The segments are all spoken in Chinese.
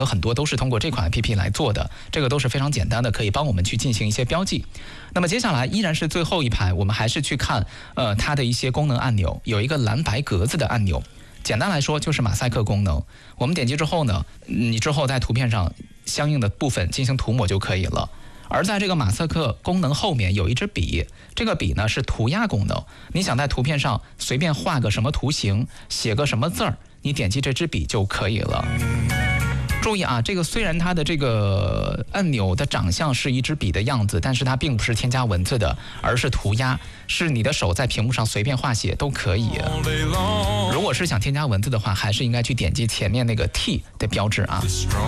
有很多都是通过这款 APP 来做的，这个都是非常简单的，可以帮我们去进行一些标记。那么接下来依然是最后一排，我们还是去看它的一些功能按钮，有一个蓝白格子的按钮，简单来说就是马赛克功能。我们点击之后呢，你之后在图片上相应的部分进行涂抹就可以了。而在这个马赛克功能后面有一支笔，这个笔呢是涂鸦功能，你想在图片上随便画个什么图形，写个什么字儿，你点击这支笔就可以了。注意啊，这个虽然它的这个按钮的长相是一支笔的样子，但是它并不是添加文字的，而是涂鸦，是你的手在屏幕上随便画写都可以。如果是想添加文字的话，还是应该去点击前面那个 T 的标志啊。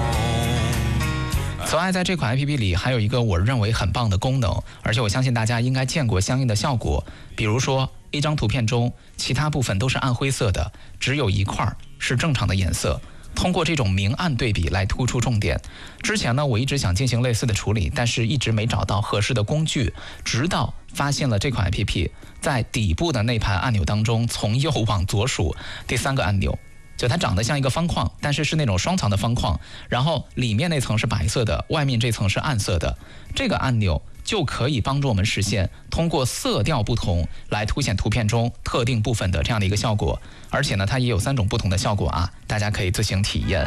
此外，在这款 APP 里还有一个我认为很棒的功能，而且我相信大家应该见过相应的效果。比如说，一张图片中其他部分都是暗灰色的，只有一块是正常的颜色。通过这种明暗对比来突出重点。之前呢，我一直想进行类似的处理，但是一直没找到合适的工具，直到发现了这款 APP， 在底部的那排按钮当中，从右往左数第3个按钮。就它长得像一个方框，但是是那种双层的方框，然后里面那层是白色的，外面这层是暗色的。这个按钮就可以帮助我们实现通过色调不同来凸显图片中特定部分的这样的一个效果。而且呢，它也有3种不同的效果啊，大家可以自行体验。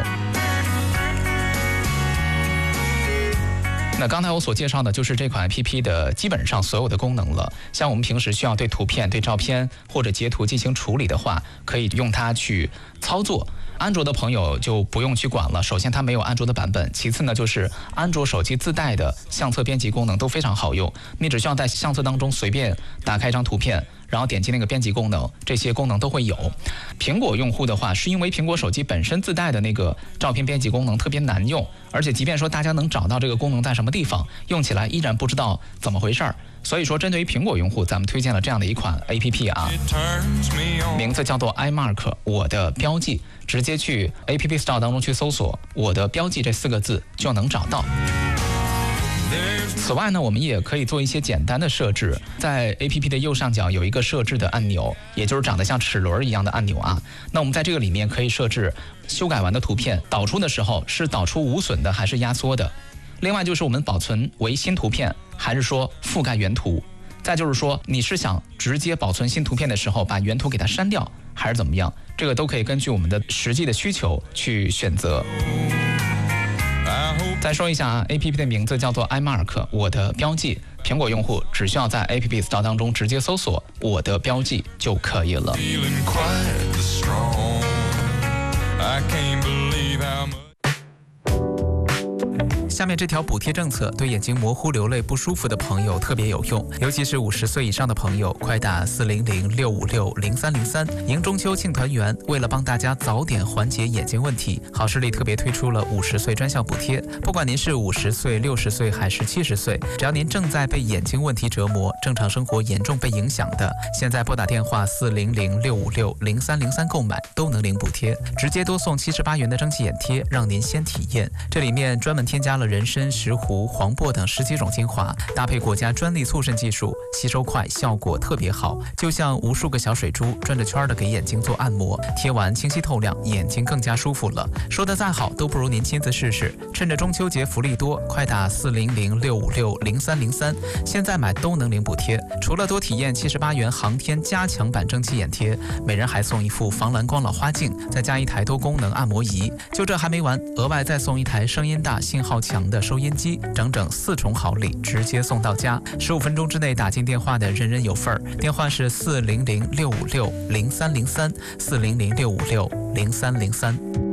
那刚才我所介绍的就是这款 APP 的基本上所有的功能了。像我们平时需要对图片、对照片或者截图进行处理的话，可以用它去操作。安卓的朋友就不用去管了，首先它没有安卓的版本，其次呢就是安卓手机自带的相册编辑功能都非常好用，你只需要在相册当中随便打开一张图片，然后点击那个编辑功能，这些功能都会有。苹果用户的话，是因为苹果手机本身自带的那个照片编辑功能特别难用，而且即便说大家能找到这个功能在什么地方，用起来依然不知道怎么回事儿。所以说，针对于苹果用户，咱们推荐了这样的一款 APP 啊，名字叫做 iMark 我的标记，直接去 APP Store 当中去搜索我的标记这4个字就能找到。此外呢，我们也可以做一些简单的设置，在 APP 的右上角有一个设置的按钮，也就是长得像齿轮一样的按钮啊。那我们在这个里面可以设置修改完的图片导出的时候是导出无损的还是压缩的，另外就是我们保存为新图片还是说覆盖原图，再就是说你是想直接保存新图片的时候把原图给它删掉还是怎么样，这个都可以根据我们的实际的需求去选择。再说一下啊 ，APP 的名字叫做 iMark 我的标记，苹果用户只需要在 APP Store 当中直接搜索我的标记就可以了。下面这条补贴政策对眼睛模糊流泪不舒服的朋友特别有用，尤其是50岁以上的朋友，快打400-656-0303。迎中秋庆团圆，为了帮大家早点缓解眼睛问题，好视力特别推出了50岁专项补贴。不管您是50岁、60岁还是70岁，只要您正在被眼睛问题折磨，正常生活严重被影响的，现在拨打电话400-656-0303购买都能领补贴，直接多送78元的蒸汽眼贴，让您先体验。这里面专门添加了人参、石斛、黄柏等10几种精华，搭配国家专利促渗技术，吸收快，效果特别好，就像无数个小水珠转着圈的给眼睛做按摩，贴完清晰透亮，眼睛更加舒服了。说的再好都不如您亲自试试。趁着中秋节福利多，快打400-656-0303，现在买都能领补贴。除了多体验78元航天加强版蒸汽眼贴，每人还送一副防蓝光老花镜，再加一台多功能按摩仪。就这还没完，额外再送一台声音大、信号强的收音机，整整4重好礼，直接送到家。15分钟之内打进电话的人人有份儿，电话是400-656-0303，400-656-0303。